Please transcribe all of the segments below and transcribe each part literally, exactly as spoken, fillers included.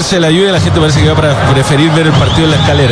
de la lluvia, la gente parece que va para preferir ver el partido en la escalera.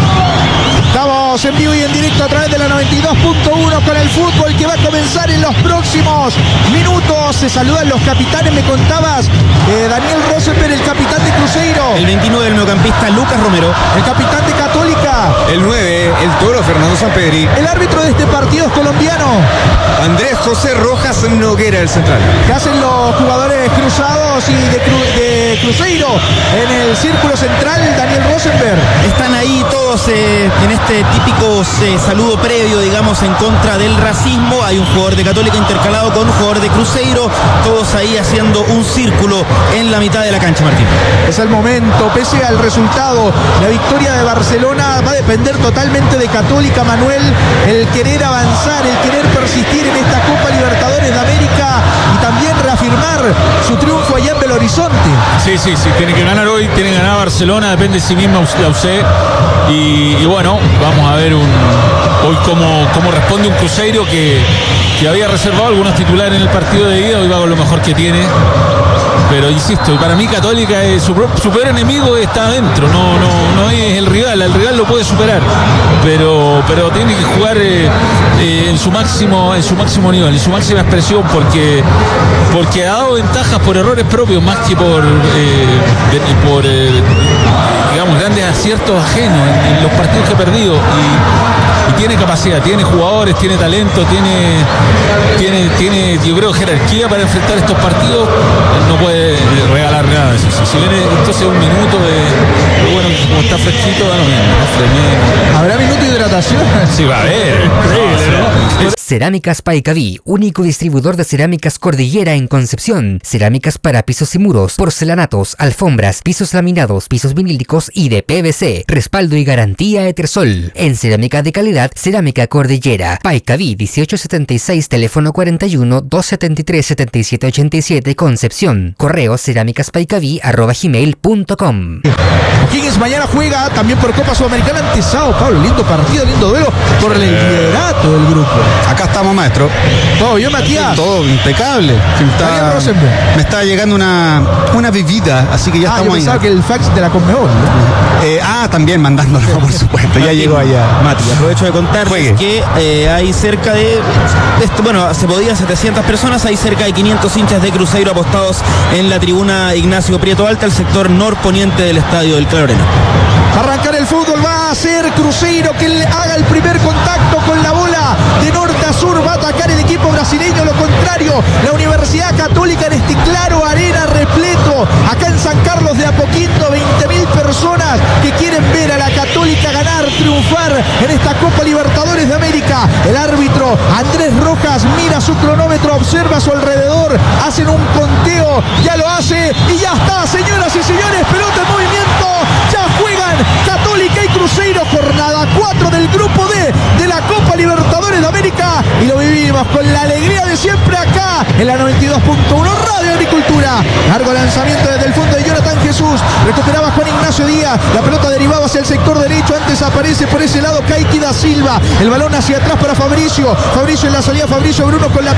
Está. Estamos en vivo y en directo a través de la noventa y dos punto uno con el fútbol que va a comenzar en los próximos minutos. Se saludan los capitanes, me contabas, eh, Daniel Rosenberg, el capitán de Cruzeiro. El veintinueve, del mediocampista Lucas Romero. El capitán de Católica. El nueve, el toro Fernando Sampedri. El árbitro de este partido es colombiano. Andrés José Rojas Noguera, el central. ¿Qué hacen los jugadores cruzados y de, cru de Cruzeiro en el círculo central, Daniel Rosenberg? Están ahí todos eh, en este típico eh, saludo previo, digamos, en contra del racismo. Hay un jugador de Católica intercalado con un jugador de Cruzeiro, todos ahí haciendo un círculo en la mitad de la cancha, Martín. Es el momento, pese al resultado, la victoria de Barcelona va a depender totalmente de Católica, Manuel, el querer avanzar, el querer persistir en esta Copa Libertadores de América y también reafirmar su triunfo allá en Belo Horizonte. Sí, sí, sí, tiene que ganar hoy, tiene que ganar Barcelona, depende de sí misma la U C. Y, y bueno, vamos a ver un, hoy cómo, cómo responde un Cruzeiro que, que había reservado algunos titulares en el partido de ida, hoy va con lo mejor que tiene. Pero insisto, para mí Católica es, su, su peor enemigo está adentro, no, no, no es el rival, el rival lo puede superar, pero, pero tiene que jugar eh, eh, en su máximo, en su máximo nivel, en su máxima expresión, porque, porque ha dado ventajas por errores propios más que por, eh, de, por eh, digamos, grandes aciertos ajenos en, en los partidos que ha perdido. Y, Y tiene capacidad, tiene jugadores, tiene talento, tiene, tiene, tiene, yo creo, jerarquía para enfrentar estos partidos. No puede regalar nada. Si, si viene entonces un minuto de, de bueno, como está fresquito, da lo mismo, ¿no? Frené. ¿Habrá minuto de hidratación? Sí, va a haber. Increíble, ¿no? Cerámicas Paicaví, único distribuidor de cerámicas Cordillera en Concepción. Cerámicas para pisos y muros, porcelanatos, alfombras, pisos laminados, pisos vinílicos y de P V C. Respaldo y garantía Etersol. En cerámica de calidad, Cerámica Cordillera. Paicaví dieciocho setenta y seis, teléfono cuarenta y uno, doscientos setenta y tres, setenta y siete ochenta y siete, Concepción. Correo cerámicaspaicaví arroba gmail punto com. O'Higgins mañana juega también por Copa Sudamericana ante Sao Paulo. Lindo partido, lindo duelo por el liderato del grupo. Acá estamos, maestro. ¿Todo bien, Matías? Todo impecable. Está, me está llegando una, una bebida, así que ya ah, estamos yo pensaba ahí. que el fax de la Conmebol, ¿no? Eh, ah, también mandándolo, por supuesto. Ya llegó allá. Mati, aprovecho de contar que eh, hay cerca de, de esto, bueno, se podían setecientas personas, hay cerca de quinientos hinchas de Cruzeiro apostados en la tribuna Ignacio Prieto Alta, el sector norponiente del estadio del Calorena. Va a arrancar el fútbol, va a ser Cruzeiro que le haga el primer contacto con la bola de norte a sur, va a atacar el equipo brasileño, lo contrario, la Universidad Católica en este claro arena repleto, acá en San Carlos de Apoquindo, veinte mil personas que quieren ver a la Católica ganar, triunfar en esta Copa Libertadores de América. El árbitro Andrés Rojas mira su cronómetro, observa a su alrededor, hacen un conteo, ya lo hace y ya está, señoras y señores, pelota en movimiento, ya juegan Católica y Cruzeiro, jornada cuatro del grupo D de la Copa Libertadores de América y lo vivimos con la alegría de siempre acá en la noventa y dos punto uno Radio Agricultura. Largo lanzamiento desde el fondo de Jonathan Jesús, recuperaba Juan Ignacio Díaz, la pelota derivaba hacia el sector derecho, antes aparece por ese lado Kaiki da Silva, el balón hacia atrás para Fabricio, Fabricio en la salida, Fabricio Bruno con la